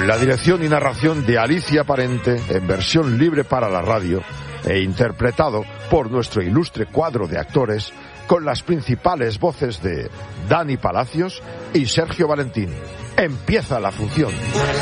con la dirección y narración de Alicia Parente en versión libre para la radio e interpretado por nuestro ilustre cuadro de actores con las principales voces de Dani Palacios y Sergio Valentín. Empieza la función.